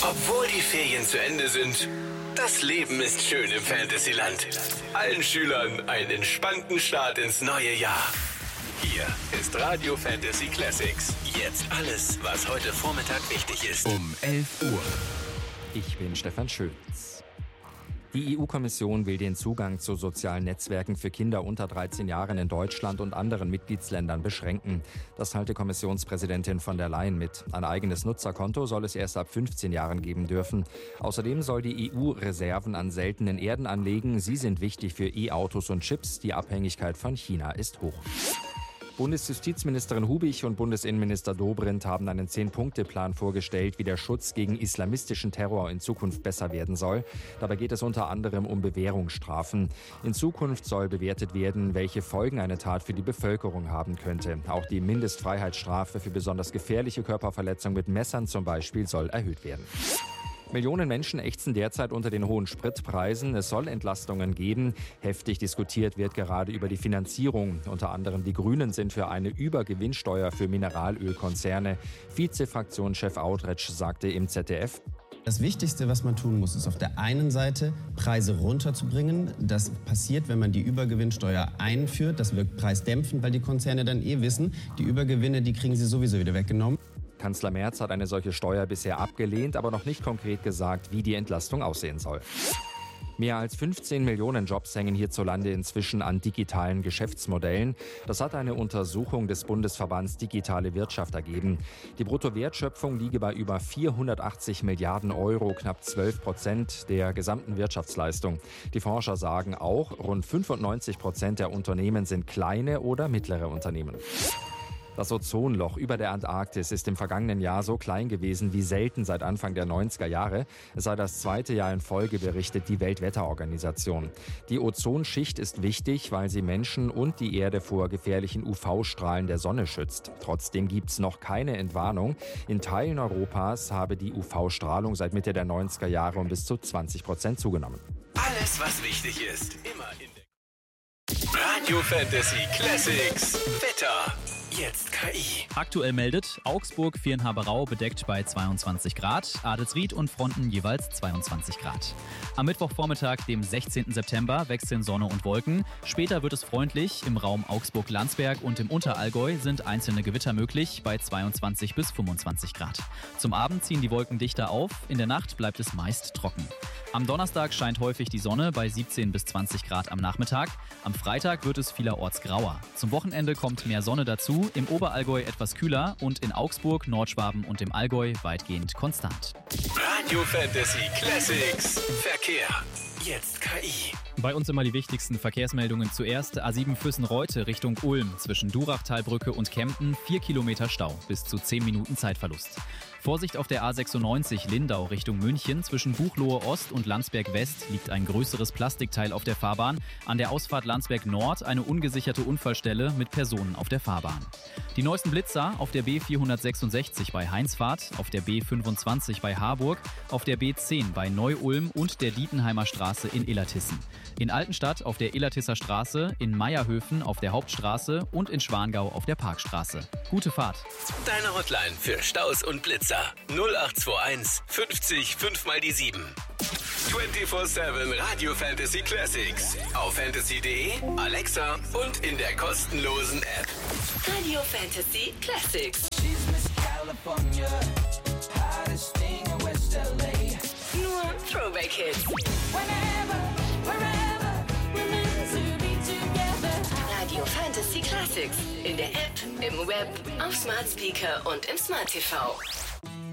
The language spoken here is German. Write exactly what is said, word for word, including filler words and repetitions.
Obwohl die Ferien zu Ende sind, das Leben ist schön im Fantasyland. Allen Schülern einen entspannten Start ins neue Jahr. Hier ist Radio Fantasy Classics. Jetzt alles, was heute Vormittag wichtig ist. Um elf Uhr. Ich bin Stefan Schulz. Die E U-Kommission will den Zugang zu sozialen Netzwerken für Kinder unter dreizehn Jahren in Deutschland und anderen Mitgliedsländern beschränken. Das teilte Kommissionspräsidentin von der Leyen mit. Ein eigenes Nutzerkonto soll es erst ab fünfzehn Jahren geben dürfen. Außerdem soll die E U Reserven an seltenen Erden anlegen. Sie sind wichtig für E-Autos und Chips. Die Abhängigkeit von China ist hoch. Bundesjustizministerin Hubich und Bundesinnenminister Dobrindt haben einen Zehn-Punkte-Plan vorgestellt, wie der Schutz gegen islamistischen Terror in Zukunft besser werden soll. Dabei geht es unter anderem um Bewährungsstrafen. In Zukunft soll bewertet werden, welche Folgen eine Tat für die Bevölkerung haben könnte. Auch die Mindestfreiheitsstrafe für besonders gefährliche Körperverletzung mit Messern zum Beispiel soll erhöht werden. Millionen Menschen ächzen derzeit unter den hohen Spritpreisen. Es soll Entlastungen geben. Heftig diskutiert wird gerade über die Finanzierung. Unter anderem die Grünen sind für eine Übergewinnsteuer für Mineralölkonzerne. Vize-Fraktionschef Audretsch sagte im Z D F: Das Wichtigste, was man tun muss, ist auf der einen Seite Preise runterzubringen. Das passiert, wenn man die Übergewinnsteuer einführt. Das wirkt preisdämpfend, weil die Konzerne dann eh wissen, die Übergewinne, die kriegen sie sowieso wieder weggenommen. Kanzler Merz hat eine solche Steuer bisher abgelehnt, aber noch nicht konkret gesagt, wie die Entlastung aussehen soll. Mehr als fünfzehn Millionen Jobs hängen hierzulande inzwischen an digitalen Geschäftsmodellen. Das hat eine Untersuchung des Bundesverbands Digitale Wirtschaft ergeben. Die Bruttowertschöpfung liege bei über vierhundertachtzig Milliarden Euro, knapp zwölf Prozent der gesamten Wirtschaftsleistung. Die Forscher sagen auch, rund fünfundneunzig Prozent der Unternehmen sind kleine oder mittlere Unternehmen. Das Ozonloch über der Antarktis ist im vergangenen Jahr so klein gewesen wie selten seit Anfang der neunziger Jahre. Es sei das zweite Jahr in Folge, berichtet die Weltwetterorganisation. Die Ozonschicht ist wichtig, weil sie Menschen und die Erde vor gefährlichen U V-Strahlen der Sonne schützt. Trotzdem gibt es noch keine Entwarnung. In Teilen Europas habe die U V-Strahlung seit Mitte der neunziger Jahre um bis zu zwanzig Prozent zugenommen. Alles, was wichtig ist, immer in der Radio Fantasy Classics Wetter. Jetzt K I. Aktuell meldet Augsburg, Viernhaberau bedeckt bei zweiundzwanzig Grad, Adelsried und Fronten jeweils zweiundzwanzig Grad. Am Mittwochvormittag, dem sechzehnten September, wechseln Sonne und Wolken. Später wird es freundlich. Im Raum Augsburg-Landsberg und im Unterallgäu sind einzelne Gewitter möglich bei zweiundzwanzig bis fünfundzwanzig Grad. Zum Abend ziehen die Wolken dichter auf. In der Nacht bleibt es meist trocken. Am Donnerstag scheint häufig die Sonne bei siebzehn bis zwanzig Grad am Nachmittag. Am Freitag wird es vielerorts grauer. Zum Wochenende kommt mehr Sonne dazu. Im Oberallgäu etwas kühler und in Augsburg, Nordschwaben und im Allgäu weitgehend konstant. Radio Fantasy Classics Verkehr. Jetzt K I. Bei uns immer die wichtigsten Verkehrsmeldungen zuerst. A sieben Füssen-Reute Richtung Ulm. Zwischen Durachtalbrücke und Kempten vier Kilometer Stau. Bis zu zehn Minuten Zeitverlust. Vorsicht auf der A sechsundneunzig Lindau Richtung München. Zwischen Buchloe Ost und Landsberg West liegt ein größeres Plastikteil auf der Fahrbahn. An der Ausfahrt Landsberg Nord eine ungesicherte Unfallstelle mit Personen auf der Fahrbahn. Die neuesten Blitzer auf der B vierhundertsechsundsechzig bei Heinzfahrt, auf der B fünfundzwanzig bei Harburg, auf der B zehn bei Neu-Ulm und der Dietenheimer Straße in Illertissen. In Altenstadt auf der Illertisser Straße, in Meierhöfen auf der Hauptstraße und in Schwangau auf der Parkstraße. Gute Fahrt. Deine Hotline für Staus und Blitzer. null acht zwei eins fünfzig fünf mal die sieben. vierundzwanzig sieben Radio Fantasy Classics. Auf fantasy punkt de, Alexa und in der kostenlosen App. Radio Fantasy Classics. Nur Throwback Hits. Radio Fantasy Classics. In der App, im Web, auf Smart Speaker und im Smart T V.